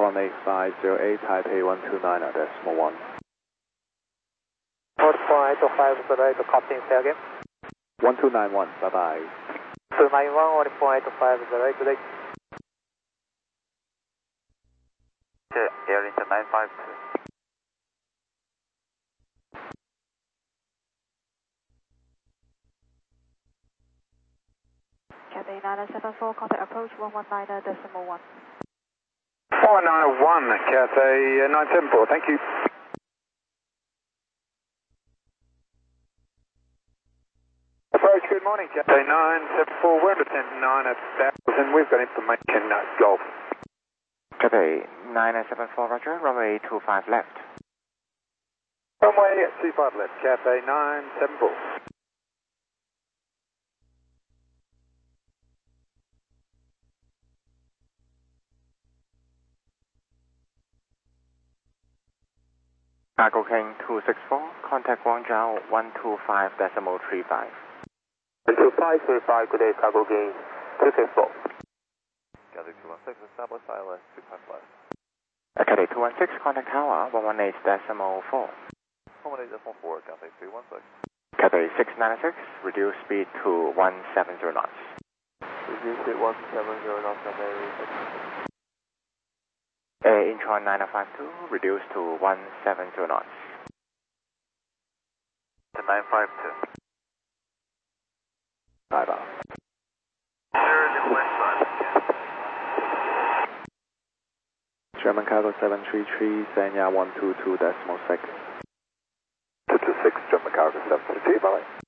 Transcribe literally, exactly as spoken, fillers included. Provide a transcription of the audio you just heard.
one eight five zero eight, Taipei one two nine decimal one. one four eight five zero eight, copy, say again. one two nine one, bye bye. two nine one, one four eight five zero eight, today. Air into nine five two. Cathay nine seven four, contact approach one one nine decimal one. four nine one, Cathay nine seven four, thank you. Approach, good morning, Cathay nine seven four, we're at nine thousand, we've got information, uh, Golf. Cathay nine seven four, roger, runway two five left. Runway two five left, Cathay nine seven four. Cargo King two six four, contact Guangzhou one two five decimal three five. one two five three five, good day, Cargo King two six four. Cathay two one six, establish I L S two five left. Cathay two one six, contact tower one one eight decimal four. one one eight decimal four, Cathay three one six. Cathay six nine six, reduce speed to one seven zero knots. Reduce speed one seven zero knots, Cathay six. Air Incheon nine five two, reduce to one seven zero knots. To nine five two. Bye bye. German Cargo seven three three, Sanya one two two decimal six. two two six, German Cargo seven three three, bye bye.